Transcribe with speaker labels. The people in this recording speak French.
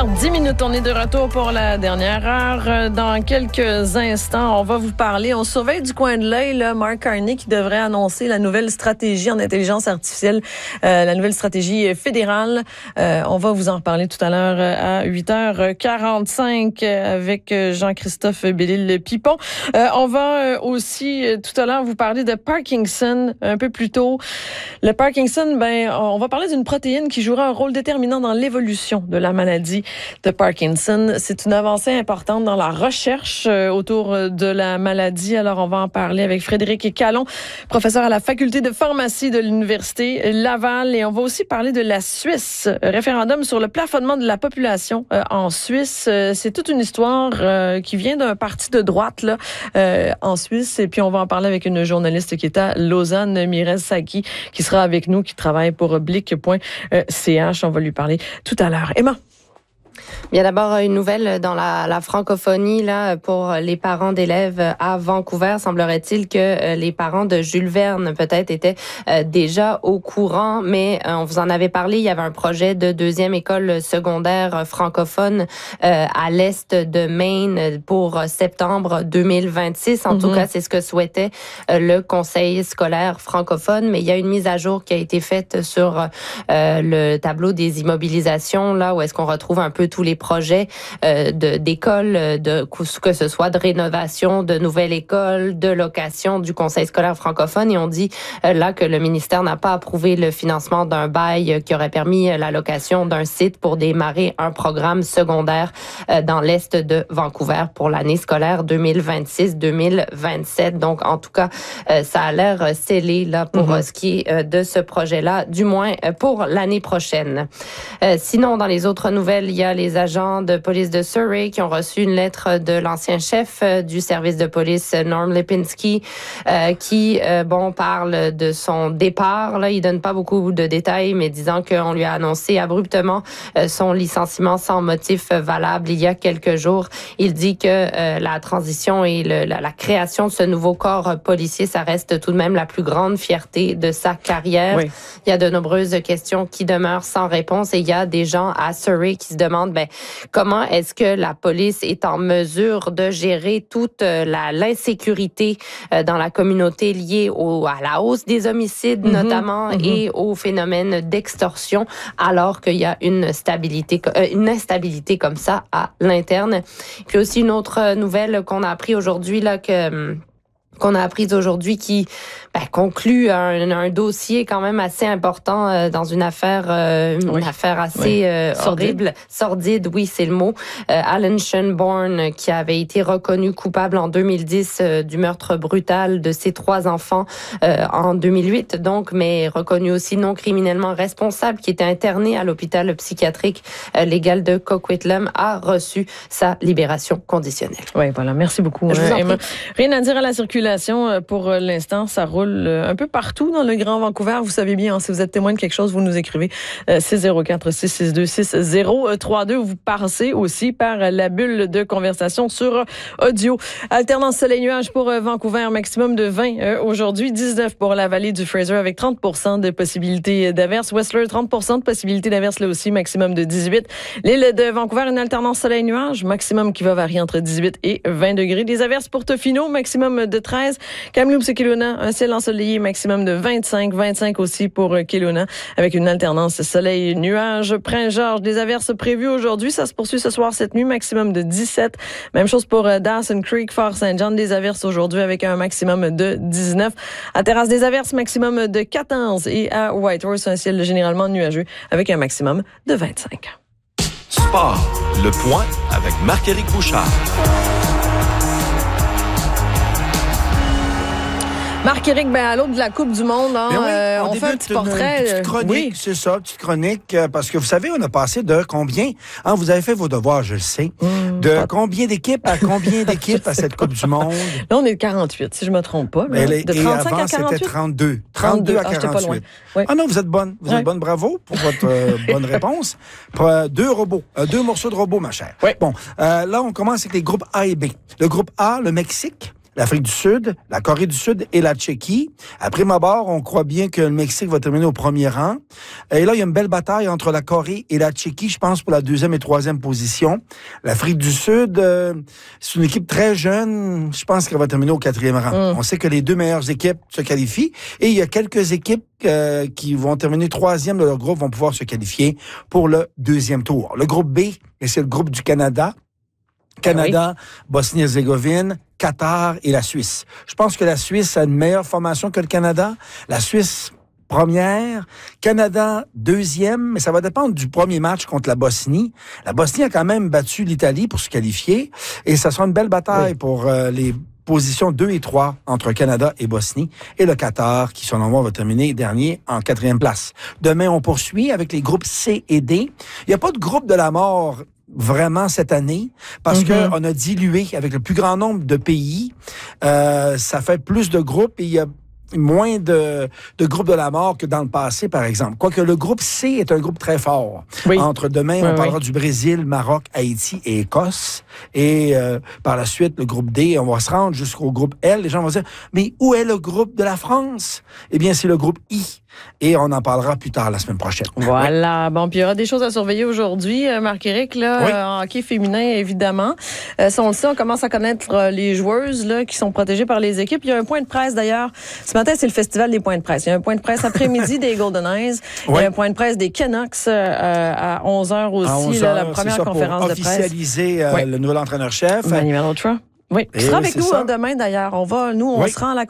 Speaker 1: 8h10, on est de retour pour la dernière heure. Dans quelques instants, on va vous parler. On surveille du coin de l'œil là, Mark Carney qui devrait annoncer la nouvelle stratégie en intelligence artificielle, la nouvelle stratégie fédérale. On va vous en reparler tout à l'heure à 8h45 avec Jean-Christophe Bellil-Pipon. On va aussi tout à l'heure vous parler de Parkinson un peu plus tôt. Le Parkinson, on va parler d'une protéine qui jouera un rôle déterminant dans l'évolution de la maladie de Parkinson. C'est une avancée importante dans la recherche autour de la maladie. Alors, on va en parler avec Frédéric Callon, professeur à la faculté de pharmacie de l'Université Laval. Et on va aussi parler de la Suisse. Référendum sur le plafonnement de la population en Suisse. C'est toute une histoire qui vient d'un parti de droite là, en Suisse. Et puis, on va en parler avec une journaliste qui est à Lausanne, Mireille Saki, qui sera avec nous, qui travaille pour Blick.ch. On va lui parler tout à l'heure. Emma.
Speaker 2: Bien d'abord, une nouvelle dans la francophonie là pour les parents d'élèves à Vancouver. Semblerait-il que les parents de Jules Verne peut-être étaient déjà au courant, mais on vous en avait parlé. Il y avait un projet de deuxième école secondaire francophone à l'est de Maine pour septembre 2026. En tout cas, c'est ce que souhaitait le conseil scolaire francophone. Mais il y a une mise à jour qui a été faite sur le tableau des immobilisations, là où est-ce qu'on retrouve un peu tous les projets d'écoles, que ce soit de rénovation, de nouvelles écoles, de location du conseil scolaire francophone. Et on dit là que le ministère n'a pas approuvé le financement d'un bail qui aurait permis la location d'un site pour démarrer un programme secondaire dans l'est de Vancouver pour l'année scolaire 2026-2027. Donc, en tout cas, ça a l'air scellé là pour ce qui est de ce projet-là, du moins pour l'année prochaine. Sinon, dans les autres nouvelles, il y a les agents de police de Surrey qui ont reçu une lettre de l'ancien chef du service de police, Norm Lipinski, qui parle de son départ. Là, il donne pas beaucoup de détails, mais disant qu'on lui a annoncé abruptement son licenciement sans motif valable il y a quelques jours. Il dit que la transition et la création de ce nouveau corps policier, ça reste tout de même la plus grande fierté de sa carrière. Oui. Il y a de nombreuses questions qui demeurent sans réponse et il y a des gens à Surrey qui se demandent comment est-ce que la police est en mesure de gérer toute l'insécurité dans la communauté liée à la hausse des homicides notamment et au phénomène d'extorsion alors qu'il y a une instabilité comme ça à l'interne. Puis aussi une autre nouvelle qu'on a appris aujourd'hui là qu'on a apprise aujourd'hui qui conclut un dossier quand même assez important dans une affaire affaire assez horrible, sordide, oui, c'est le mot. Alan Shenborn qui avait été reconnu coupable en 2010 du meurtre brutal de ses 3 enfants en 2008, donc, mais reconnu aussi non criminellement responsable, qui était interné à l'hôpital psychiatrique légal de Coquitlam, a reçu sa libération conditionnelle.
Speaker 1: Oui, voilà. Merci beaucoup, Emma. Rien à dire à la circulation. Pour l'instant, ça roule un peu partout dans le Grand Vancouver. Vous savez bien, si vous êtes témoin de quelque chose, vous nous écrivez 604-662-6032. Vous passez aussi par la bulle de conversation sur audio. Alternance soleil-nuage pour Vancouver, maximum de 20 aujourd'hui, 19 pour la vallée du Fraser avec 30% de possibilité d'averse. Whistler, 30% de possibilité d'averse là aussi, maximum de 18. L'île de Vancouver, une alternance soleil-nuage, maximum qui va varier entre 18 et 20 degrés. Des averses pour Tofino, maximum de 13. Kamloops et Kelowna, un ciel ensoleillé, maximum de 25 aussi pour Kelowna, avec une alternance soleil-nuage. Prince-Georges, des averses prévues aujourd'hui. Ça se poursuit ce soir, cette nuit, maximum de 17. Même chose pour Dawson Creek, Fort-Saint-Jean, des averses aujourd'hui avec un maximum de 19. À Terrasse, des averses, maximum de 14. Et à Whitehorse, un ciel généralement nuageux avec un maximum de 25.
Speaker 3: Sport, le point avec Marc-Éric Bouchard.
Speaker 1: Marc-Éric, à l'autre de la Coupe du Monde, on fait un petit portrait.
Speaker 4: Une petite chronique, c'est ça, petite chronique, parce que vous savez, on a passé de combien, vous avez fait vos devoirs, je le sais, combien d'équipes à combien d'équipes à cette Coupe du Monde?
Speaker 1: Là, on est de 48, si je me trompe pas. De 35
Speaker 4: avant,
Speaker 1: à 48?
Speaker 4: c'était 32. 32 à 48. Pas loin. Oui. Ah non, vous êtes bonne. Vous êtes bonne, bravo pour votre bonne réponse. 2 robots, 2 morceaux de robots, ma chère. Oui. Bon, là, on commence avec les groupes A et B. Le groupe A, le Mexique, l'Afrique du Sud, la Corée du Sud et la Tchéquie. À prime abord, on croit bien que le Mexique va terminer au premier rang. Et là, il y a une belle bataille entre la Corée et la Tchéquie, je pense, pour la 2e et 3e position. L'Afrique du Sud, c'est une équipe très jeune. Je pense qu'elle va terminer au 4e rang. On sait que les 2 meilleures équipes se qualifient. Et il y a quelques équipes qui vont terminer 3e de leur groupe vont pouvoir se qualifier pour le 2e tour. Le groupe B, c'est le groupe du Canada. Canada, Bosnie-Herzégovine, Qatar et la Suisse. Je pense que la Suisse a une meilleure formation que le Canada. La Suisse, première. Canada, 2e. Mais ça va dépendre du premier match contre la Bosnie. La Bosnie a quand même battu l'Italie pour se qualifier. Et ça sera une belle bataille pour les positions 2 et 3 entre Canada et Bosnie. Et le Qatar, qui, selon moi, va terminer dernier en 4e place. Demain, on poursuit avec les groupes C et D. Il n'y a pas de groupe de la mort vraiment cette année, parce que on a dilué avec le plus grand nombre de pays. Ça fait plus de groupes et il y a moins de groupes de la mort que dans le passé, par exemple. Quoique le groupe C est un groupe très fort. Oui. Entre demain, on parlera du Brésil, Maroc, Haïti et Écosse. Et par la suite, le groupe D, on va se rendre jusqu'au groupe L. Les gens vont dire, mais où est le groupe de la France? Eh bien, c'est le groupe I. Et on en parlera plus tard la semaine prochaine.
Speaker 1: Voilà. Bon, puis il y aura des choses à surveiller aujourd'hui, Marc-Éric, là, en hockey féminin, évidemment. Ça, on le sait, on commence à connaître les joueuses là, qui sont protégées par les équipes. Il y a un point de presse, d'ailleurs. Ce matin, c'est le festival des points de presse. Il y a un point de presse après-midi des Golden Eyes. Il y a un point de presse des Canucks à 11h aussi, à 11h, là, la première conférence de presse.
Speaker 4: Officialiser le nouvel entraîneur-chef.
Speaker 1: Manny Malhotra. Oui, tu seras avec nous demain, d'ailleurs. On se rend à la